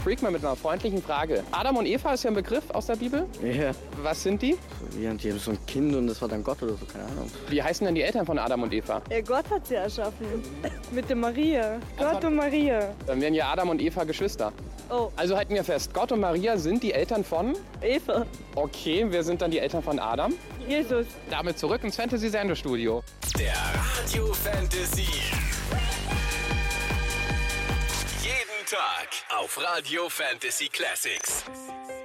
Freak mal mit einer freundlichen Frage. Adam und Eva ist ja ein Begriff aus der Bibel. Ja. Was sind die? Die haben so ein Kind und das war dann Gott oder so, keine Ahnung. Wie heißen denn die Eltern von Adam und Eva? Ja, Gott hat sie erschaffen. Mit der Maria. Gott und Maria. Dann wären ja Adam und Eva Geschwister. Oh, Also halten wir fest, Gott und Maria sind die Eltern von... Eva. Okay, wer sind dann die Eltern von Adam? Jesus. Damit zurück ins Fantasy-Sendestudio. Der Radio Fantasy. Jeden Tag auf Radio Fantasy Classics.